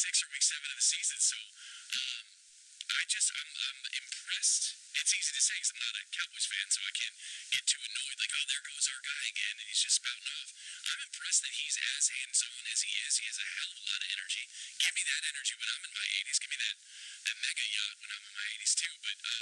6 or week 7 of the season. So I'm impressed. It's easy to say because I'm not a Cowboys fan, so I can get too annoyed, like, oh, there goes our guy again, and he's just spouting off. I'm impressed that he's as hands-on as he is. He has a hell of a lot of energy. Give me that energy when I'm in my 80s. Give me that mega yacht when I'm in my 80s too. But